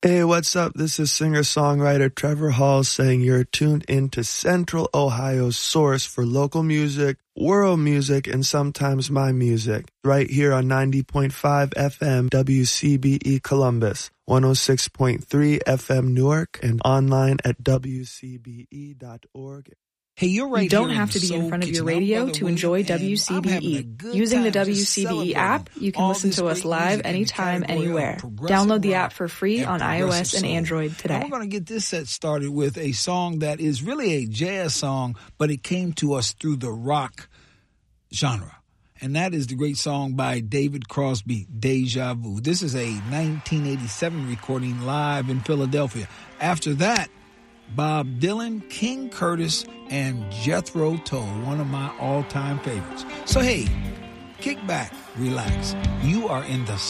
Hey, what's up? This is singer-songwriter Trevor Hall saying you're tuned into Central Ohio's source for local music, world music, and sometimes my music. Right here on 90.5 FM WCBE Columbus, 106.3 FM Newark, and online at wcbe.org. Hey, you're right. You don't have to be in front of your radio to enjoy WCBE. Using the WCBE app, you can listen to us live anytime, anywhere. Download the app for free on iOS and Android today. Now we're going to get this set started with a song that is really a jazz song, but it came to us through the rock genre. And that is the great song by David Crosby, Deja Vu. This is a 1987 recording live in Philadelphia. After that, Bob Dylan, King Curtis, and Jethro Tull, one of my all-time favorites. So, hey, kick back, relax. You are in the